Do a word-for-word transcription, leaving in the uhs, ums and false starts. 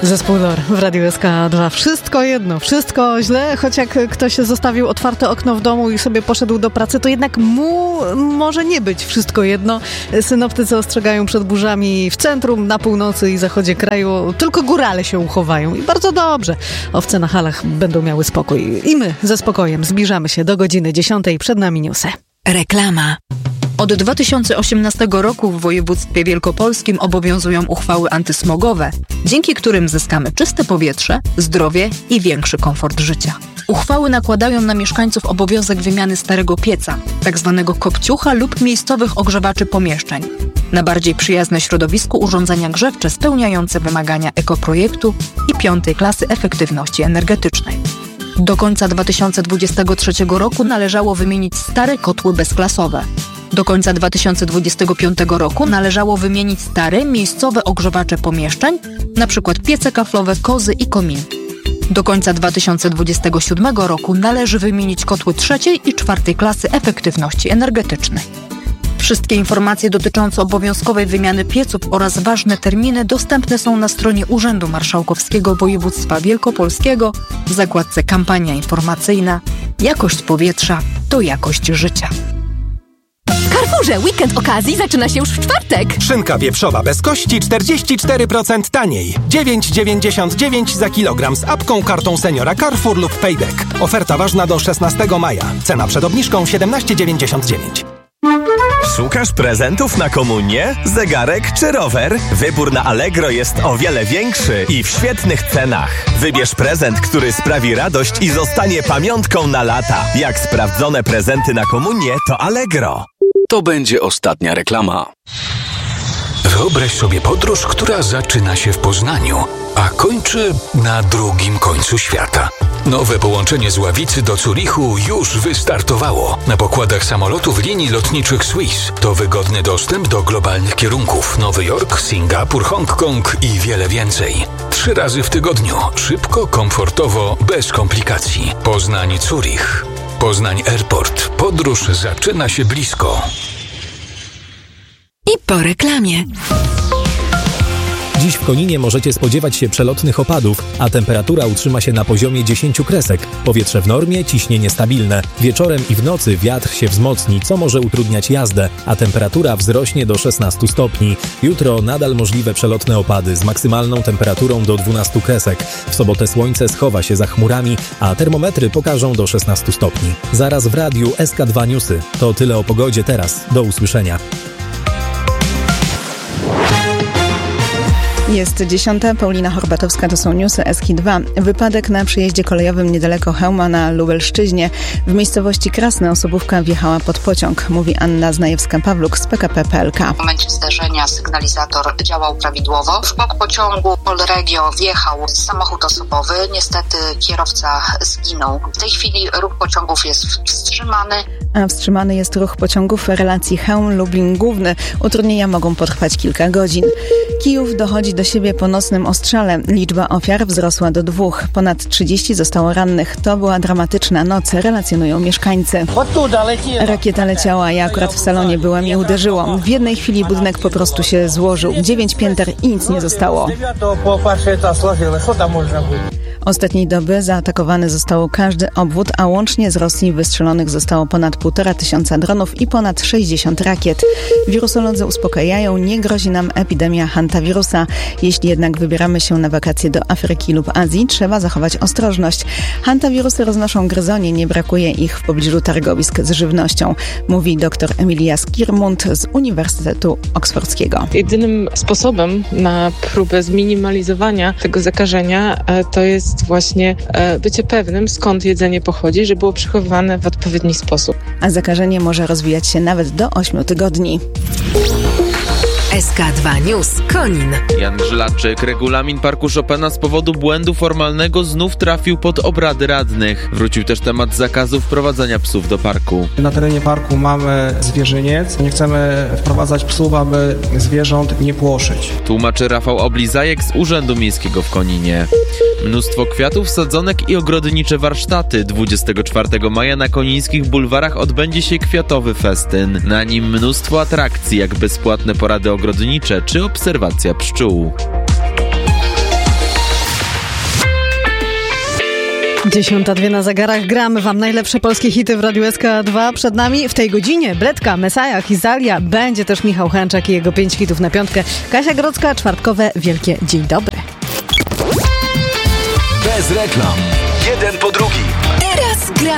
Zespół D O R w Radiu S K dwa. Wszystko jedno, wszystko źle, choć jak ktoś zostawił otwarte okno w domu i sobie poszedł do pracy, to jednak mu może nie być wszystko jedno. Synoptycy ostrzegają przed burzami w centrum, na północy i zachodzie kraju. Tylko górale się uchowają i bardzo dobrze. Owce na halach będą miały spokój. I my ze spokojem zbliżamy się do godziny dziesiątej. Przed nami newsy. Reklama. Od dwa tysiące osiemnastego roku w województwie wielkopolskim obowiązują uchwały antysmogowe, dzięki którym zyskamy czyste powietrze, zdrowie i większy komfort życia. Uchwały nakładają na mieszkańców obowiązek wymiany starego pieca, tzw. kopciucha lub miejscowych ogrzewaczy pomieszczeń, na bardziej przyjazne środowisku urządzenia grzewcze spełniające wymagania ekoprojektu i piątej klasy efektywności energetycznej. Do końca dwa tysiące dwudziestego trzeciego roku należało wymienić stare kotły bezklasowe. Do końca dwa tysiące dwudziestego piątego roku należało wymienić stare, miejscowe ogrzewacze pomieszczeń, np. piece kaflowe, kozy i kominki. Do końca dwa tysiące dwudziestego siódmego roku należy wymienić kotły trzeciej i czwartej klasy efektywności energetycznej. Wszystkie informacje dotyczące obowiązkowej wymiany pieców oraz ważne terminy dostępne są na stronie Urzędu Marszałkowskiego Województwa Wielkopolskiego w zakładce Kampania informacyjna. Jakość powietrza to jakość życia. W Carrefourze weekend okazji zaczyna się już w czwartek. Szynka wieprzowa bez kości czterdzieści cztery procent taniej. dziewięć dziewięćdziesiąt dziewięć za kilogram z apką, kartą seniora Carrefour lub Payback. Oferta ważna do szesnastego maja. Cena przed obniżką siedemnaście dziewięćdziesiąt dziewięć. Szukasz prezentów na komunię? Zegarek czy rower? Wybór na Allegro jest o wiele większy i w świetnych cenach. Wybierz prezent, który sprawi radość i zostanie pamiątką na lata. Jak sprawdzone prezenty na komunię, to Allegro. To będzie ostatnia reklama. Wyobraź sobie podróż, która zaczyna się w Poznaniu, a kończy na drugim końcu świata. Nowe połączenie z Ławicy do Zurichu już wystartowało. Na pokładach samolotów linii lotniczych Swiss to wygodny dostęp do globalnych kierunków: Nowy Jork, Singapur, Hongkong i wiele więcej. Trzy razy w tygodniu. Szybko, komfortowo, bez komplikacji. Poznań-Zurich. Poznań Airport. Podróż zaczyna się blisko. I po reklamie. Dziś w Koninie możecie spodziewać się przelotnych opadów, a temperatura utrzyma się na poziomie dziesięć kresek. Powietrze w normie, ciśnienie stabilne. Wieczorem i w nocy wiatr się wzmocni, co może utrudniać jazdę, a temperatura wzrośnie do szesnastu stopni. Jutro nadal możliwe przelotne opady z maksymalną temperaturą do dwunastu kresek. W sobotę słońce schowa się za chmurami, a termometry pokażą do szesnastu stopni. Zaraz w radiu S K dwa Newsy. To tyle o pogodzie teraz. Do usłyszenia. Jest dziesiąta, Paulina Horbatowska, to są newsy S K dwa. Wypadek na przejeździe kolejowym niedaleko Chełma na Lubelszczyźnie. W miejscowości Krasne osobówka wjechała pod pociąg, mówi Anna Znajewska-Pawluk z P K P kropka P L K. W momencie zdarzenia sygnalizator działał prawidłowo. W bok pociągu Polregio wjechał samochód osobowy. Niestety kierowca zginął. W tej chwili ruch pociągów jest wstrzymany. A wstrzymany jest ruch pociągów w relacji Chełm-Lublin Główny. Utrudnienia mogą potrwać kilka godzin. Kijów dochodzi do siebie po nocnym ostrzale. Liczba ofiar wzrosła do dwóch. Ponad trzydzieści zostało rannych. To była dramatyczna noc, relacjonują mieszkańcy. Rakieta leciała, ja akurat w salonie byłem i uderzyło. W jednej chwili budynek po prostu się złożył. Dziewięć pięter i nic nie zostało. Ostatniej doby zaatakowany został każdy obwód, a łącznie z Rosji wystrzelonych zostało ponad półtora tysiąca dronów i ponad sześćdziesiąt rakiet. Wirusolodzy uspokajają, nie grozi nam epidemia hantawirusa. Jeśli jednak wybieramy się na wakacje do Afryki lub Azji, trzeba zachować ostrożność. Hantawirusy roznoszą gryzonie, nie brakuje ich w pobliżu targowisk z żywnością, mówi dr Emilia Skirmund z Uniwersytetu Oksfordzkiego. Jedynym sposobem na próbę zminimalizowania tego zakażenia to jest właśnie bycie pewnym, skąd jedzenie pochodzi, żeby było przechowywane w odpowiedni sposób. A zakażenie może rozwijać się nawet do ośmiu tygodni. S K dwa News Konin. Jan Grzylaczyk. Regulamin Parku Chopina z powodu błędu formalnego znów trafił pod obrady radnych. Wrócił też temat zakazu wprowadzania psów do parku. Na terenie parku mamy zwierzyniec. Nie chcemy wprowadzać psów, aby zwierząt nie płoszyć. Tłumaczy Rafał Oblizajek z Urzędu Miejskiego w Koninie. Mnóstwo kwiatów, sadzonek i ogrodnicze warsztaty. dwudziestego czwartego maja na konińskich bulwarach odbędzie się kwiatowy festyn. Na nim mnóstwo atrakcji, jak bezpłatne porady ogrodnicze czy obserwacja pszczół. Dziesiąta dwie na zegarach. Gramy wam najlepsze polskie hity w Radiu S K dwa. Przed nami w tej godzinie Bledka, Mesaja, Hizalia. Będzie też Michał Chęczak i jego pięć hitów na piątkę. Kasia Grodzka, czwartkowe Wielkie Dzień Dobry. Bez reklam. Jeden po drugim. Teraz gra